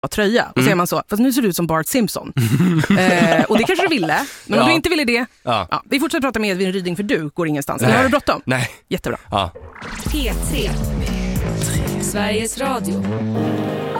tröja. Och så är man så, fast nu ser du ut som Bart Simpson. Och det kanske du ville, men om du inte ville det, vi fortsätter prata med Edvin Ryding, för du går ingenstans. Eller har du bråttom? Nej. Jättebra. P3 Sveriges Radio.